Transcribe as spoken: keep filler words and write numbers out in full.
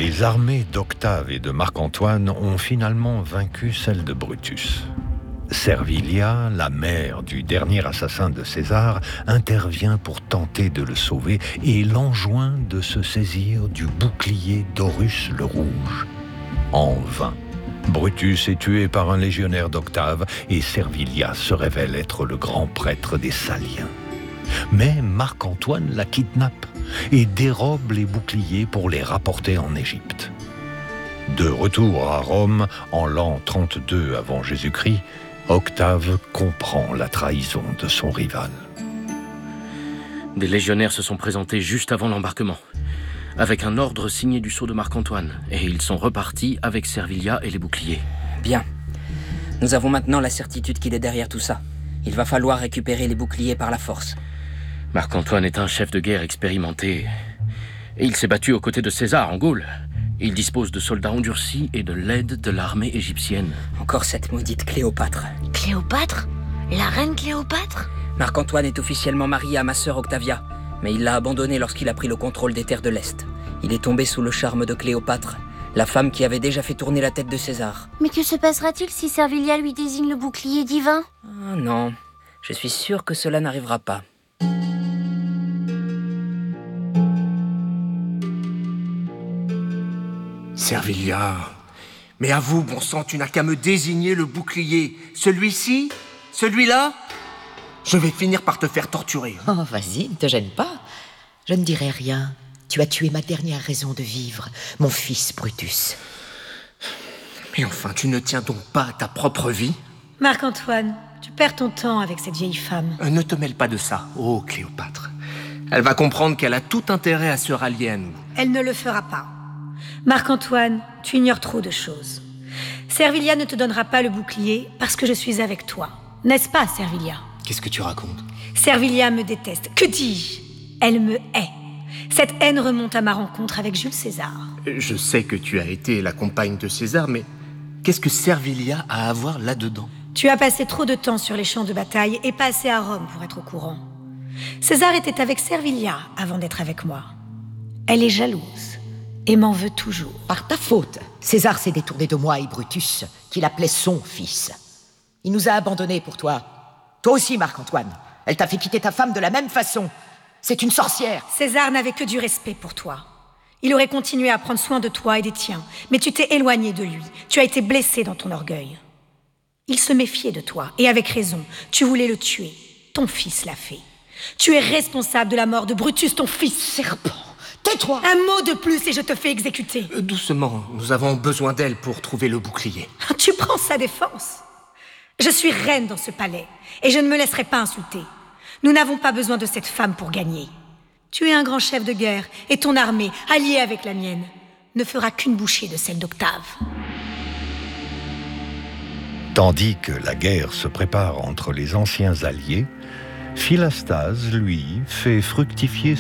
Les armées d'Octave et de Marc-Antoine ont finalement vaincu celles de Brutus. Servilia, la mère du dernier assassin de César, intervient pour tenter de le sauver et l'enjoint de se saisir du bouclier d'Horus le Rouge. En vain. Brutus est tué par un légionnaire d'Octave et Servilia se révèle être le grand prêtre des Saliens. Mais Marc-Antoine la kidnappe et dérobe les boucliers pour les rapporter en Égypte. De retour à Rome, en l'an trente-deux avant Jésus-Christ, Octave comprend la trahison de son rival. Des légionnaires se sont présentés juste avant l'embarquement, avec un ordre signé du sceau de Marc-Antoine, et ils sont repartis avec Servilia et les boucliers. Bien. Nous avons maintenant la certitude qu'il est derrière tout ça. Il va falloir récupérer les boucliers par la force. Marc-Antoine est un chef de guerre expérimenté, et il s'est battu aux côtés de César en Gaule. Il dispose de soldats endurcis et de l'aide de l'armée égyptienne. Encore cette maudite Cléopâtre. Cléopâtre ? La reine Cléopâtre ? Marc-Antoine est officiellement marié à ma sœur Octavia, mais il l'a abandonnée lorsqu'il a pris le contrôle des terres de l'Est. Il est tombé sous le charme de Cléopâtre, la femme qui avait déjà fait tourner la tête de César. Mais que se passera-t-il si Servilia lui désigne le bouclier divin ? Ah non, je suis sûr que cela n'arrivera pas. Servilia, mais avoue, bon sang, tu n'as qu'à me désigner le bouclier. Celui-ci ? Celui-là ? Je vais finir par te faire torturer. Oh, vas-y, ne te gêne pas. Je ne dirai rien. Tu as tué ma dernière raison de vivre, mon fils Brutus. Mais enfin, tu ne tiens donc pas à ta propre vie ? Marc-Antoine, tu perds ton temps avec cette vieille femme. Euh, ne te mêle pas de ça, oh Cléopâtre. Elle va comprendre qu'elle a tout intérêt à se rallier à nous. Elle ne le fera pas. Marc-Antoine, tu ignores trop de choses. Servilia ne te donnera pas le bouclier parce que je suis avec toi. N'est-ce pas, Servilia ? Qu'est-ce que tu racontes ? Servilia me déteste. Que dis-je ? Elle me hait. Cette haine remonte à ma rencontre avec Jules César. Je sais que tu as été la compagne de César, mais qu'est-ce que Servilia a à voir là-dedans ? Tu as passé trop de temps sur les champs de bataille et pas assez à Rome pour être au courant. César était avec Servilia avant d'être avec moi. Elle est jalouse et m'en veut toujours. Par ta faute, César s'est détourné de moi et Brutus, qu'il appelait son fils. Il nous a abandonnés pour toi. Toi aussi, Marc-Antoine. Elle t'a fait quitter ta femme de la même façon. C'est une sorcière. César n'avait que du respect pour toi. Il aurait continué à prendre soin de toi et des tiens, mais tu t'es éloigné de lui. Tu as été blessé dans ton orgueil. Il se méfiait de toi, et avec raison. Tu voulais le tuer. Ton fils l'a fait. Tu es responsable de la mort de Brutus, ton fils. Serpent, tais-toi. Un mot de plus et je te fais exécuter. Euh, doucement, nous avons besoin d'elle pour trouver le bouclier. Tu prends sa défense. Je suis reine dans ce palais, et je ne me laisserai pas insulter. Nous n'avons pas besoin de cette femme pour gagner. Tu es un grand chef de guerre, et ton armée, alliée avec la mienne, ne fera qu'une bouchée de celle d'Octave. Tandis que la guerre se prépare entre les anciens alliés, Philastase, lui, fait fructifier